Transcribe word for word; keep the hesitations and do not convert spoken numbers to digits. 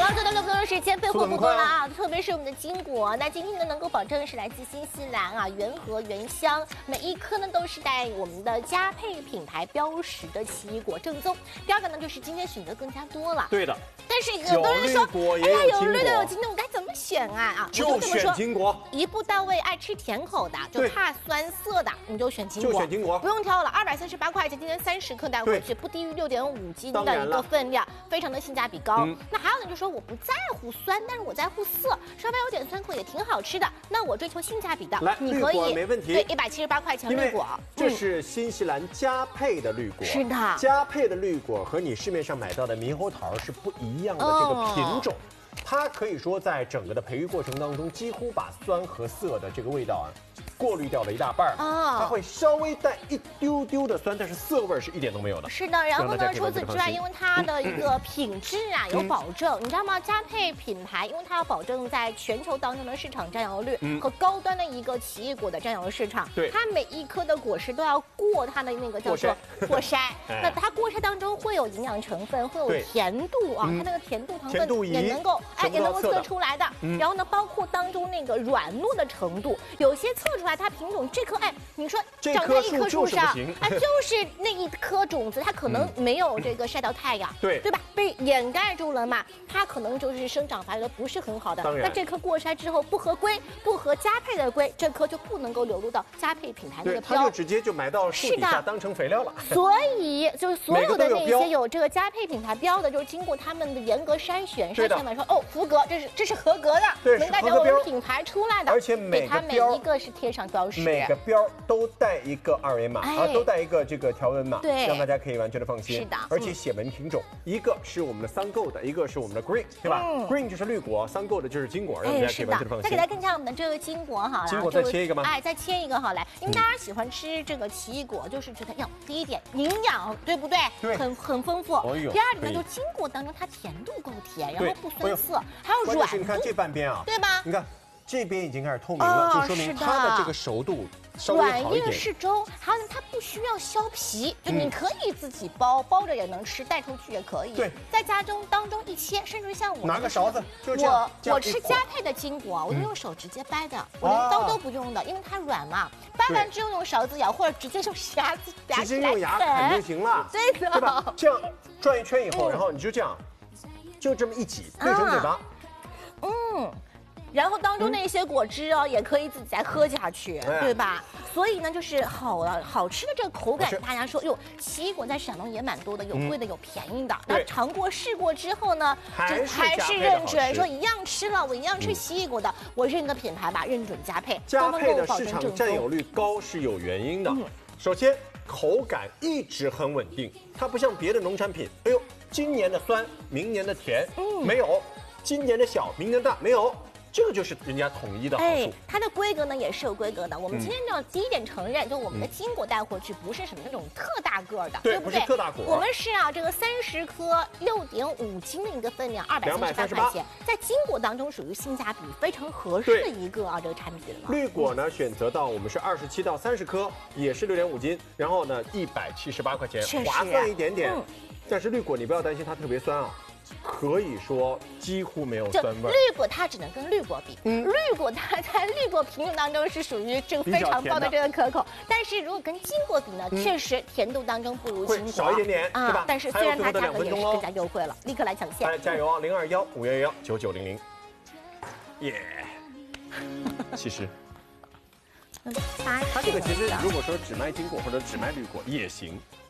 好，又到了工作时间，备货不多了啊！特别是我们的金果，那今天呢能够保证是来自新西兰啊，原盒原香，每一颗呢都是带我们的佳配品牌标识的奇异果正宗。第二个呢就是今天选择更加多了， 对的。 但是很多人说，哎呀，有绿的有金的，我该怎么选啊？啊， 就选金果， 一步到位，爱吃甜口的，就怕酸涩的，你就选金果， 就选金果， 不用挑了，二百三十八块钱，今天三十克带回去，不低于六点五斤的一个分量，非常的性价比高。嗯、那还有呢，就说我不在乎酸，但是我在乎涩，稍微有点酸口也挺好吃的。那我追求性价比的， 来， 你可以没问题， 对，一百七十八块钱绿果， 这是新西兰佳配的绿果， 是的， 佳配的绿果和你市面上买到的猕猴桃是不一样的这个品种。哦，它可以说在整个的培育过程当中，几乎把酸和涩的这个味道啊过滤掉了一大半啊，它会稍微带一丢丢的酸，但是涩味是一点都没有的。 是的，然后呢，除此之外，因为它的一个品质啊有保证，你知道吗？佳配品牌，因为它要保证在全球当中的市场占有率和高端的一个奇异果的占有市场。对，它每一颗的果实都要过它的那个叫做过筛，那它过筛当中会有营养成分，会有甜度啊，它那个甜度糖分也能够哎也能够测出来的。然后呢，包括当中那个软糯的程度，有些测出来。它品种这棵，哎，你说长在一棵树上，啊，就是那一颗种子，它可能没有这个晒到太阳，对对吧？被掩盖住了嘛，它可能就是生长发育的不是很好的。那这颗过筛之后不合规，不合佳配的规，这颗就不能够流入到佳配品牌那个标， 它就直接就埋到树底下当成肥料了。 所以就是所有的那些有这个佳配品牌标的，就是经过他们的严格筛选，筛选完说哦符格，这是这是合格的，能代表我们品牌出来的， 而且每它每一个是贴上标识， 每个标都带一个二维码啊，都带一个这个条纹码， 对， 让大家可以完全的放心。 是的， 而且写明品种，一个是我们的三购的，一个是我们的 green， 对吧 ？green 就是绿果，三购的就是金果，让大家可以完全的放心。 再给大家看一下我们的这个金果好了， 金果再切一个吗？ 哎，再切一个好来，因为大家喜欢吃这个奇异果，就是觉得要第一点营养，对不对？ 对， 很很丰富。第二点呢，就金果当中它甜度够甜，然后不酸涩，还有软度。 你看这半边啊， 对吧？ 你看。这边已经开始透明了，就说明它的这个熟度稍微好一点。 软硬适中，还有呢，它不需要削皮，就你可以自己包，包着也能吃，带出去也可以。对，在家中当中一切，甚至像我拿个勺子，就这样。我我吃佳配的金果，我就用手直接掰的，我连刀都不用的，因为它软嘛。掰完之后用勺子舀，或者直接用牙子直接用牙啃就行了。 对的， 对吧？这样转一圈以后，然后你就这样，就这么一挤，对准嘴巴。 嗯。然后当中那些果汁哦，也可以自己再喝下去，对吧？所以呢，就是好好吃的这个口感，大家说哟，奇异果在市场中也蛮多的，有贵的有便宜的。那尝过试过之后呢， 还是认准说一样吃了，我一样吃奇异果的，我认个品牌吧，认准佳配。 佳配的市场占有率高是有原因的。首先，口感一直很稳定，它不像别的农产品，哎呦，今年的酸，明年的甜，没有；今年的小，明年大，没有。这个就是人家统一的好处。哎， 它的规格呢也是有规格的。我们今天要第一点承认，就我们的金果带回去不是什么那种特大个的，对不对？ 特大果。 我们是啊，这个三十颗六点五斤的一个分量，二百三十八块钱，在金果当中属于性价比非常合适的一个啊这个产品了。 绿果呢选择到我们是二十七到三十颗，也是六点五斤，然后呢一百七十八块钱，划算一点点。但是绿果你不要担心它特别酸啊。可以说几乎没有酸味。 绿果它只能跟绿果比，嗯，绿果它在绿果品种当中是属于这个非常高的这个可口，但是如果跟金果比呢，嗯、确实甜度当中不如金果， 少一点点，啊、对吧？ 但是虽然它价格也是更加优惠了，立刻来抢先！ 来加油啊！零二幺五幺幺九九零零，耶！其实，它这个其实如果说只卖金果或者只卖绿果也行。